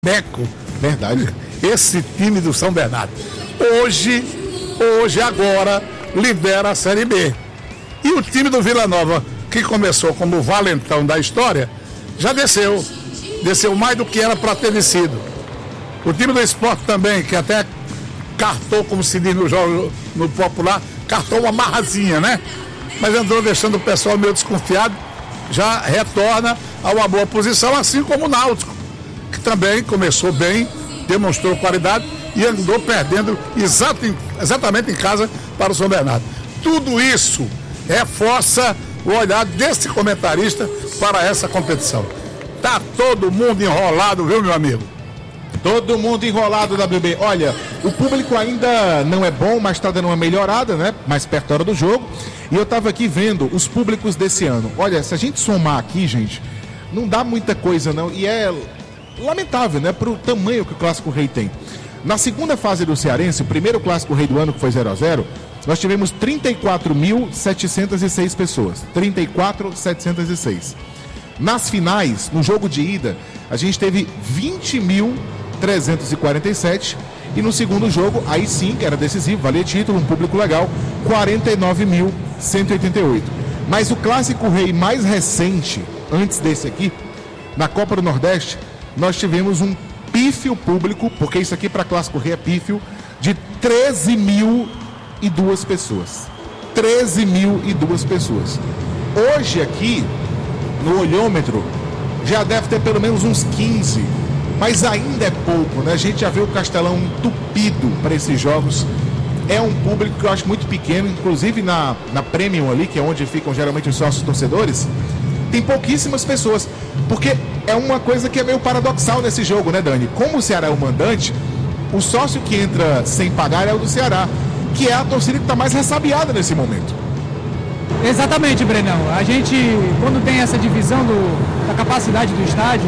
Beco. Verdade. Esse time do São Bernardo. Agora, lidera a Série B. E o time do Vila Nova, que começou como o valentão da história, já desceu. Desceu mais do que era para ter descido. O time do Sport também, que até cartou, como se diz no jogo no popular, cartou uma marrazinha, né? Mas andou deixando o pessoal meio desconfiado, já retorna a uma boa posição, assim como o Náutico, que também começou bem, demonstrou qualidade e andou perdendo exatamente em casa para o São Bernardo. Tudo isso reforça o olhar desse comentarista para essa competição. Tá todo mundo enrolado, viu, meu amigo? Todo mundo enrolado, WB. Olha, o público ainda não é bom, mas está dando uma melhorada, né? Mais perto da hora do jogo. E eu estava aqui vendo os públicos desse ano. Olha, se a gente somar aqui, gente, não dá muita coisa, não. E é lamentável, né? Para o tamanho que o Clássico Rei tem. Na segunda fase do Cearense, o primeiro Clássico Rei do ano, que foi 0-0, nós tivemos 34.706 pessoas. 34.706. Nas finais, no jogo de ida, a gente teve 20.347. E no segundo jogo, aí sim, que era decisivo, valia título, um público legal, 49.188. Mas o Clássico Rei mais recente, antes desse aqui, na Copa do Nordeste, nós tivemos um pífio público, porque isso aqui para Clássico Rei é pífio, de 13.002 pessoas. 13.002 pessoas. Hoje aqui, no olhômetro, já deve ter pelo menos uns 15, mas ainda é pouco, né? A gente já vê o Castelão entupido para esses jogos. É um público que eu acho muito pequeno, inclusive na Premium ali, que é onde ficam geralmente os sócios torcedores, tem pouquíssimas pessoas, porque é uma coisa que é meio paradoxal nesse jogo, né, Dani? Como o Ceará é o mandante, o sócio que entra sem pagar é o do Ceará, que é a torcida que está mais ressabiada nesse momento. Exatamente, Brenão. A gente, quando tem essa divisão da capacidade do estádio,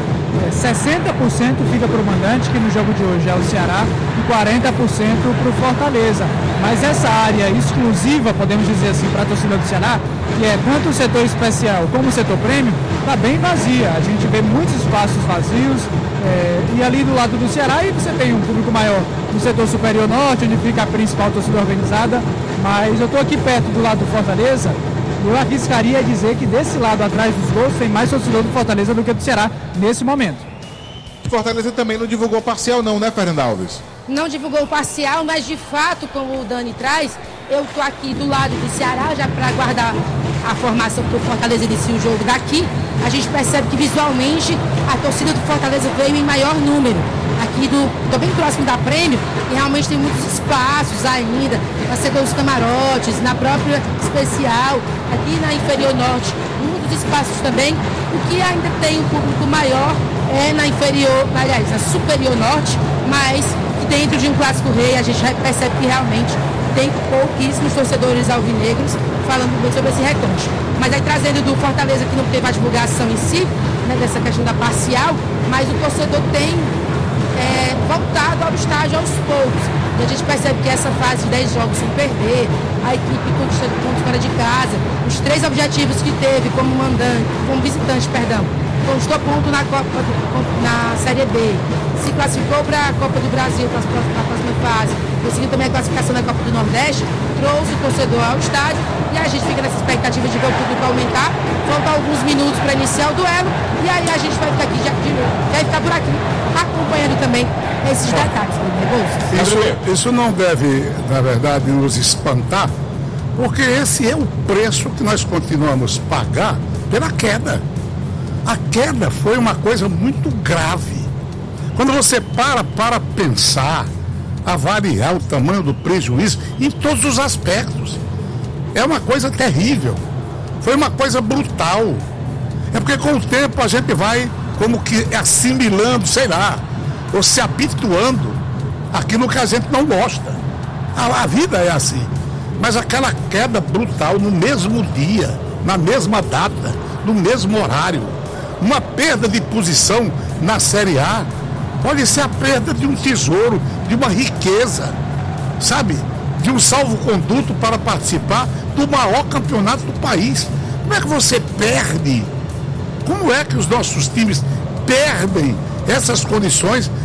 60% fica para o mandante, que no jogo de hoje é o Ceará, e 40% para o Fortaleza. Mas essa área exclusiva, podemos dizer assim, para a torcida do Ceará, que é tanto o setor especial como o setor prêmio, está bem vazia. A gente vê muitos espaços vazios, e ali do lado do Ceará, e você tem um público maior no setor superior norte, onde fica a principal torcida organizada. Mas eu estou aqui perto do lado do Fortaleza. Eu arriscaria dizer que desse lado atrás dos gols tem mais torcedor do Fortaleza do que do Ceará nesse momento. Fortaleza também não divulgou parcial não, né, Fernando Alves? Não divulgou parcial, mas de fato, como o Dani traz, eu estou aqui do lado do Ceará já para aguardar a formação que o Fortaleza inicia o jogo daqui. A gente percebe que visualmente a torcida do Fortaleza veio em maior número. Aqui estou bem próximo da Prêmio e realmente tem muitos espaços ainda, para ser os camarotes, na própria especial, aqui na inferior norte, muitos espaços também. O que ainda tem um público maior é na inferior, aliás, na superior norte, mas dentro de um Clássico Rei a gente percebe que realmente tem pouquíssimos torcedores alvinegros falando muito sobre esse recorte. Mas aí trazendo do Fortaleza, que não teve a divulgação em si, né, dessa questão da parcial, mas o torcedor tem voltado ao estádio aos poucos. E a gente percebe que essa fase de 10 jogos sem perder, a equipe conquistando pontos fora de casa, os 3 objetivos que teve como visitante, conquistou ponto na Série B, se classificou para a Copa do Brasil, para a próxima fase, conseguiu também a classificação na Copa do Nordeste, trouxe o torcedor ao estádio e a gente fica nessa expectativa de ver o público aumentar. Faltam alguns minutos para iniciar o duelo e aí a gente vai ficar aqui vai ficar por aqui acompanhando também esses detalhes. Isso não deve, na verdade, nos espantar, porque esse é o preço que nós continuamos a pagar pela queda. A queda foi uma coisa muito grave. Quando você para pensar, avaliar o tamanho do prejuízo em todos os aspectos, é uma coisa terrível. Foi uma coisa brutal. É porque com o tempo a gente vai como que assimilando, sei lá, ou se habituando àquilo que a gente não gosta. A vida é assim. Mas aquela queda brutal no mesmo dia, na mesma data, no mesmo horário, uma perda de posição na Série A, pode ser a perda de um tesouro, de uma riqueza, sabe? De um salvo-conduto para participar do maior campeonato do país. Como é que você perde? Como é que os nossos times perdem essas condições